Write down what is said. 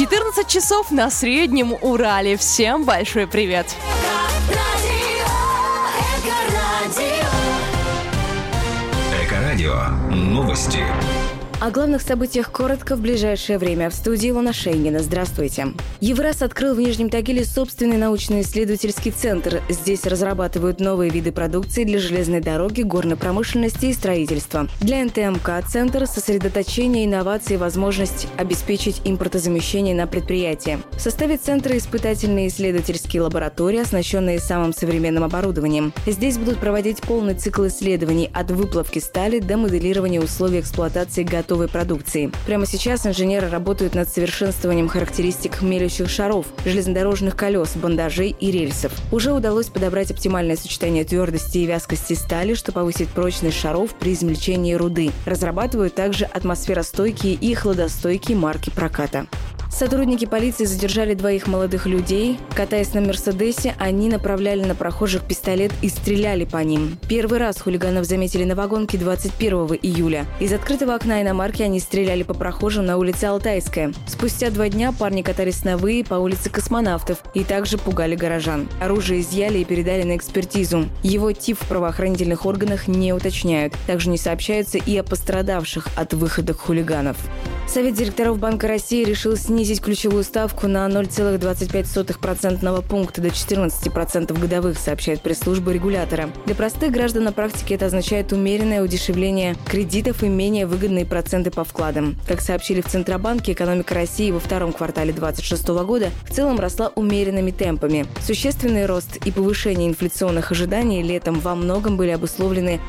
14 часов на Среднем Урале. Всем большой привет! Эко-радио. Новости. О главных событиях коротко в ближайшее время. В студии Илона Шейнгина. Здравствуйте. ЕВРАС открыл в Нижнем Тагиле собственный научно-исследовательский центр. Здесь разрабатывают новые виды продукции для железной дороги, горной промышленности и строительства. Для НТМК центр – сосредоточение инноваций и возможность обеспечить импортозамещение на предприятии. В составе центра испытательные исследовательские лаборатории, оснащенные самым современным оборудованием. Здесь будут проводить полный цикл исследований от выплавки стали до моделирования условий эксплуатации готовой продукции. Прямо сейчас инженеры работают над совершенствованием характеристик мелющих шаров, железнодорожных колес, бандажей и рельсов. Уже удалось подобрать оптимальное сочетание твердости и вязкости стали, что повысит прочность шаров при измельчении руды. Разрабатывают также атмосферостойкие и хладостойкие марки проката. Сотрудники полиции задержали двоих молодых людей. Катаясь на «Мерседесе», они направляли на прохожих пистолет и стреляли по ним. Первый раз хулиганов заметили на вагонке 21 июля. Из открытого окна иномарки они стреляли по прохожим на улице Алтайская. Спустя 2 дня парни катались на «Вы» по улице Космонавтов и также пугали горожан. Оружие изъяли и передали на экспертизу. Его тип в правоохранительных органах не уточняют. Также не сообщается и о пострадавших от выходок хулиганов. Совет директоров Банка России решил снизить ключевую ставку на 0,25% пункта до 14% годовых, сообщает пресс-служба регулятора. Для простых граждан на практике это означает умеренное удешевление кредитов и менее выгодные проценты по вкладам. Как сообщили в Центробанке, экономика России во втором квартале 2026 года в целом росла умеренными темпами. Существенный рост и повышение инфляционных ожиданий летом во многом были обусловлены